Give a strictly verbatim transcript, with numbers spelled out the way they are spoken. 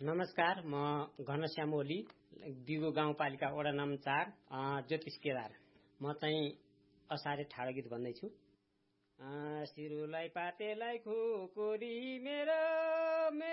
नमस्कार, म घनश्याम ओली, दिगो गाउँपालिका वडा नम्बर चार, ज्योतिष केदार। म चाहिँ असारे ठाडो गीत भन्दैछु। सिरुलाई पातेलाई खुकुरी मेरो